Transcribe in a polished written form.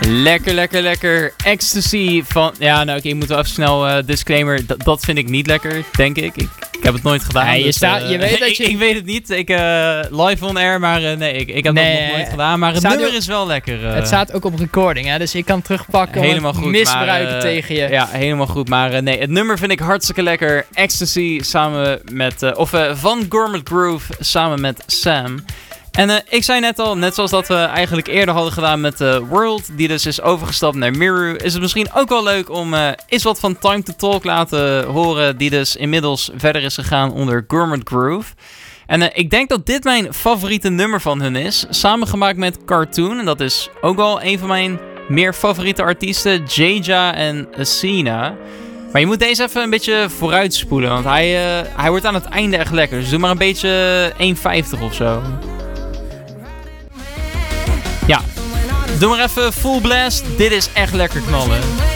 Lekker. Ecstasy van... Ja, nou oké, ik moet wel even snel disclaimer. Dat vind ik niet lekker, denk ik. Ik heb het nooit gedaan. Nee, dus, je weet dat je... Ik weet het niet. Ik live on air, maar nee, ik heb dat nog nooit gedaan. Maar het nummer is wel lekker. Het staat ook op recording, hè, dus ik kan terugpakken. Helemaal goed. Misbruiken tegen je. Ja, helemaal goed. Maar nee, het nummer vind ik hartstikke lekker. Ecstasy samen met... van Gourmet Groove samen met Sam. En ik zei net al, net zoals dat we eigenlijk eerder hadden gedaan met World, die dus is overgestapt naar Miru, is het misschien ook wel leuk om eens wat van Time to Talk laten horen, die dus inmiddels verder is gegaan onder Gourmet Groove. En ik denk dat dit mijn favoriete nummer van hun is, samengemaakt met Cartoon, en dat is ook wel een van mijn meer favoriete artiesten, Jaja en Asina. Maar je moet deze even een beetje vooruitspoelen, want hij wordt aan het einde echt lekker. Dus doe maar een beetje 1,50 of zo. Ja, doe maar even full blast. Dit is echt lekker knallen.